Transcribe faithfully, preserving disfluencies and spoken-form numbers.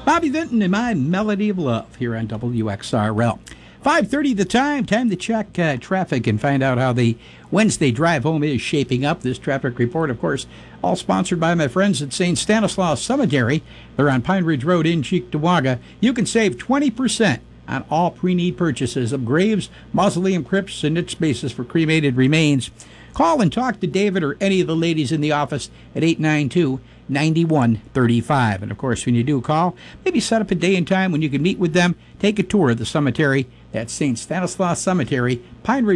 Bobby Vinton and My Melody of Love here on W X R L. five thirty the time. Time to check uh, traffic and find out how the Wednesday drive home is shaping up. This traffic report, of course, all sponsored by my friends at Saint Stanislaus Cemetery. They're on Pine Ridge Road in Cheektowaga. You can save twenty percent on all pre-need purchases of graves, mausoleum crypts, and niche spaces for cremated remains. Call and talk to David or any of the ladies in the office at eight nine two, nine one three five. And, of course, when you do call, maybe set up a day and time when you can meet with them. Take a tour of the cemetery at Saint Stanislaus Cemetery, Pine Ridge